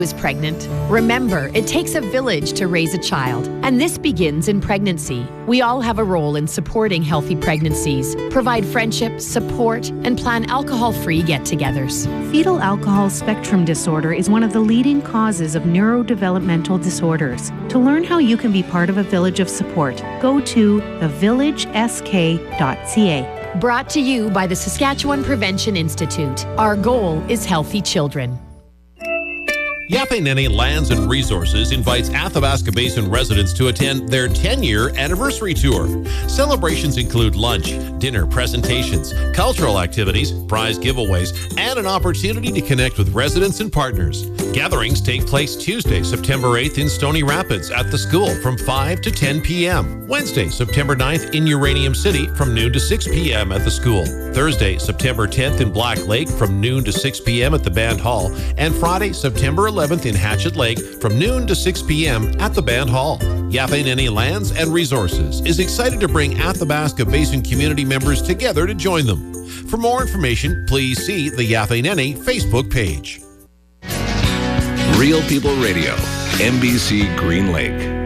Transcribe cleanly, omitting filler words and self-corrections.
is pregnant. Remember, it takes a village to raise a child, and this begins in pregnancy. We all have a role in supporting healthy pregnancies, provide friendship, support, and plan alcohol-free get-togethers. Fetal alcohol spectrum disorder is one of the leading causes of neurodevelopmental disorders. To learn how you can be part of a village of support, go to thevillagesk.ca. Brought to you by the Saskatchewan Prevention Institute. Our goal is healthy children. Yafe Nene Lands and Resources invites Athabasca Basin residents to attend their 10-year anniversary tour. Celebrations include lunch, dinner, presentations, cultural activities, prize giveaways, and an opportunity to connect with residents and partners. Gatherings take place Tuesday, September 8th in Stony Rapids at the school from 5 to 10 p.m. Wednesday, September 9th in Uranium City from noon to 6 p.m. at the school. Thursday, September 10th in Black Lake from noon to 6 p.m. at the Band Hall. And Friday, September 11th in Hatchet Lake from noon to 6 p.m. at the Band Hall. Yafe Nene Lands and Resources is excited to bring Athabasca Basin community members together to join them. For more information, please see the Yafe Nene Facebook page. Real People Radio, NBC Green Lake.